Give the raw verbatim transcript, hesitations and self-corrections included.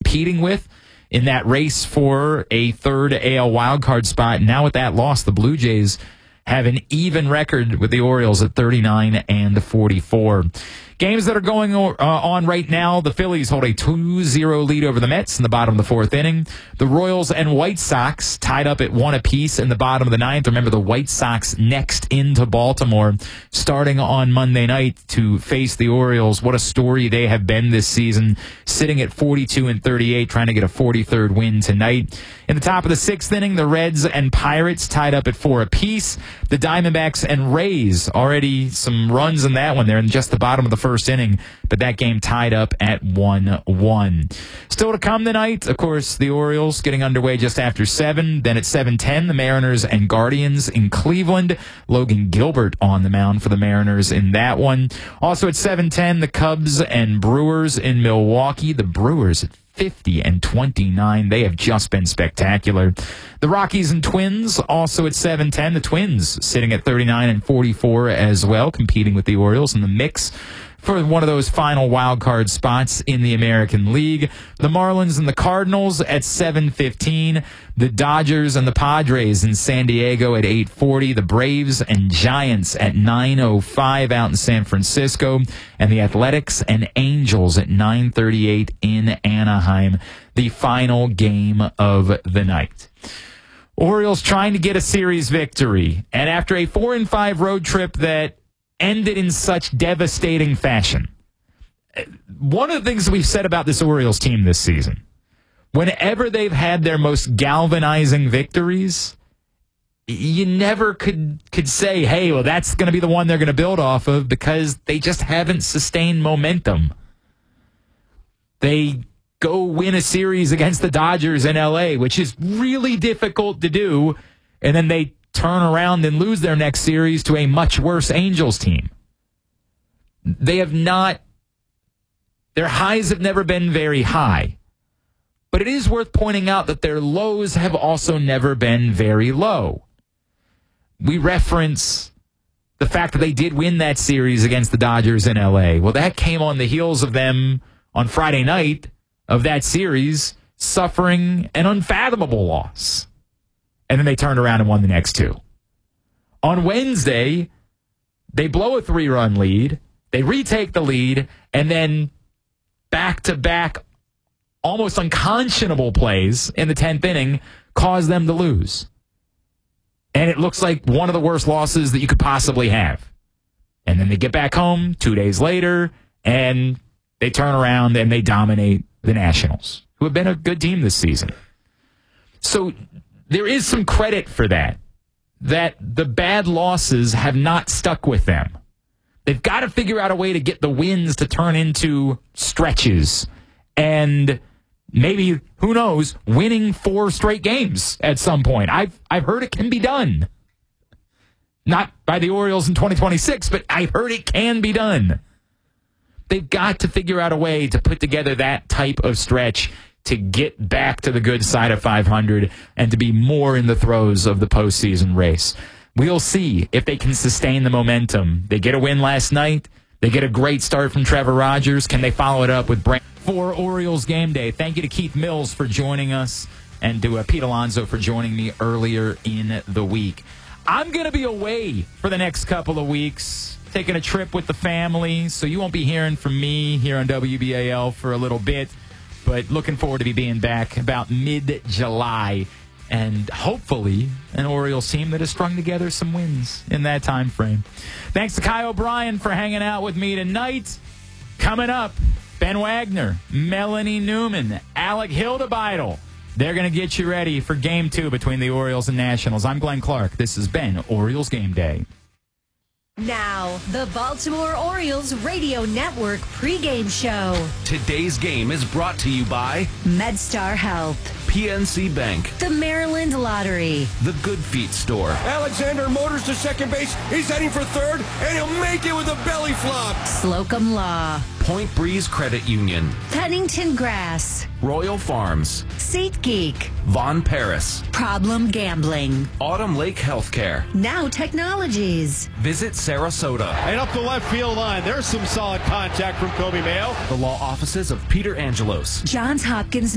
competing with in that race for a third A L wildcard spot. Now with that loss, the Blue Jays have an even record with the Orioles at thirty-nine and forty-four. Games that are going uh, on right now, the Phillies hold a two zero lead over the Mets in the bottom of the fourth inning. The Royals and White Sox tied up at one apiece in the bottom of the ninth. Remember, the White Sox next into Baltimore starting on Monday night to face the Orioles. What a story they have been this season, sitting at forty-two and thirty-eight, trying to get a forty-third win tonight. In the top of the sixth inning, the Reds and Pirates tied up at four apiece. The Diamondbacks and Rays, already some runs in that one. They're in just the bottom of the first inning, but that game tied up at one one. Still to come tonight, of course, the Orioles getting underway just after seven. Then at seven ten, the Mariners and Guardians in Cleveland. Logan Gilbert on the mound for the Mariners in that one. Also at seven ten, the Cubs and Brewers in Milwaukee. The Brewers at fifty and twenty-nine. They have just been spectacular. The Rockies and Twins also at seven ten. The Twins sitting at thirty-nine and forty-four as well, competing with the Orioles in the mix for one of those final wild card spots in the American League. The Marlins and the Cardinals at seven fifteen. The Dodgers and the Padres in San Diego at eight forty. The Braves and Giants at nine oh five out in San Francisco. And the Athletics and Angels at nine thirty-eight in Anaheim. The final game of the night. Orioles trying to get a series victory. And after a four and five road trip that ended in such devastating fashion. One of the things we've said about this Orioles team this season, whenever they've had their most galvanizing victories, you never could could say, hey, well, that's going to be the one they're going to build off of, because they just haven't sustained momentum. They go win a series against the Dodgers in L A, which is really difficult to do, and then they turn around and lose their next series to a much worse Angels team. They have not, their highs have never been very high. But it is worth pointing out that their lows have also never been very low. We reference the fact that they did win that series against the Dodgers in L A. Well, that came on the heels of them on Friday night of that series suffering an unfathomable loss. And then they turned around and won the next two. On Wednesday, they blow a three-run lead. They retake the lead, and then back-to-back, almost unconscionable plays in the tenth inning cause them to lose. And it looks like one of the worst losses that you could possibly have. And then they get back home two days later, and they turn around and they dominate the Nationals, who have been a good team this season. So there is some credit for that, that the bad losses have not stuck with them. They've got to figure out a way to get the wins to turn into stretches and maybe, who knows, winning four straight games at some point. I've I've heard it can be done. Not by the Orioles in twenty twenty-six, but I've heard it can be done. They've got to figure out a way to put together that type of stretch to get back to the good side of five hundred and to be more in the throes of the postseason race. We'll see if they can sustain the momentum. They get a win last night. They get a great start from Trevor Rogers. Can they follow it up with Brand for Orioles Game Day? Thank you to Keith Mills for joining us and to uh, Pete Alonso for joining me earlier in the week. I'm going to be away for the next couple of weeks, taking a trip with the family, so you won't be hearing from me here on W B A L for a little bit. But looking forward to be being back about mid-July, and hopefully an Orioles team that has strung together some wins in that time frame. Thanks to Kai O'Brien for hanging out with me tonight. Coming up, Ben Wagner, Melanie Newman, Alec Hildebeidel. They're going to get you ready for game two between the Orioles and Nationals. I'm Glenn Clark. This has been Orioles Game Day. Now, the Baltimore Orioles Radio Network pregame show. Today's game is brought to you by MedStar Health, P N C Bank, the Maryland Lottery, the Good Feet Store. Alexander Motors to second base. He's heading for third, and he'll make it with a belly flop. Slocum Law, Point Breeze Credit Union, Pennington Grass, Royal Farms, SeatGeek, Von Paris, Problem Gambling, Autumn Lake Healthcare, Now Technologies. Visit Sarasota. And up the left field line, there's some solid contact from Kobe Mayo. The law offices of Peter Angelos, Johns Hopkins